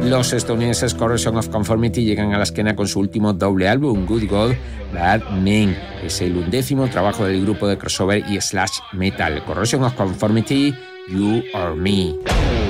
Los estadounidenses Corrosion of Conformity llegan a la esquena con su último doble álbum, Good God, Bad Men. Es el 11º trabajo del grupo de crossover y slash metal. Corrosion of Conformity, You or Me.